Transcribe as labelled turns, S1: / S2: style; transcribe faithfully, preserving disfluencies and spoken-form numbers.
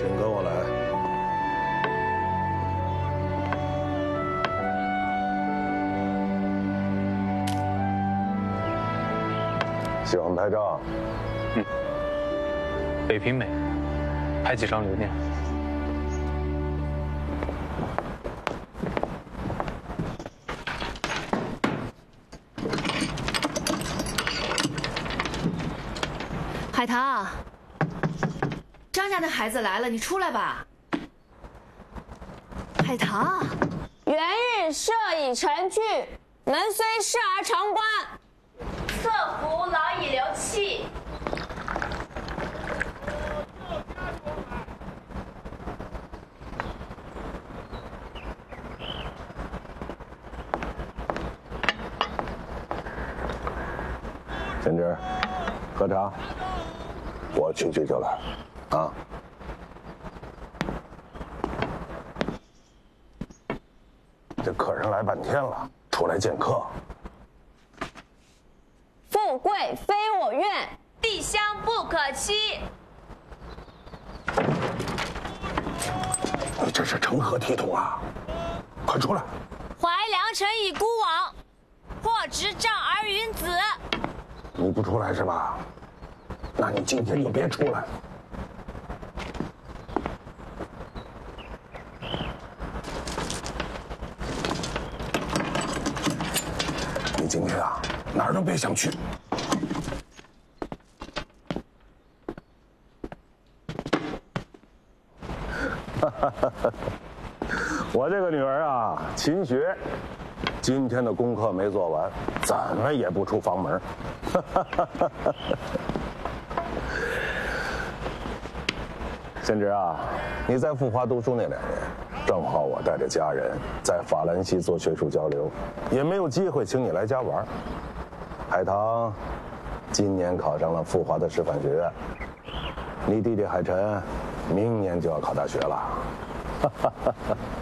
S1: 请跟我来。喜欢拍照？
S2: 嗯。北平美，拍几张留念。
S3: 海棠，张家的孩子来了，你出来吧。海棠，
S4: 元日设已成句，门虽设而常关。
S5: 侧服老以留气。
S1: 贤侄，喝茶。我去去就来，啊。这客人来半天了，出来见客。
S4: 富贵非我愿，
S5: 碧香不可欺。
S1: 你这是成何体统啊！快出来！
S5: 怀良辰以孤往，或执杖而云子。
S1: 你不出来是吧？那你今天就别出来。你今天啊，哪儿都别想去。我这个女儿啊，勤学，今天的功课没做完，怎么也不出房门。贤侄啊，你在富华读书那两年，正好我带着家人在法兰西做学术交流，也没有机会请你来家玩。海棠今年考上了富华的师范学院，你弟弟海晨明年就要考大学了。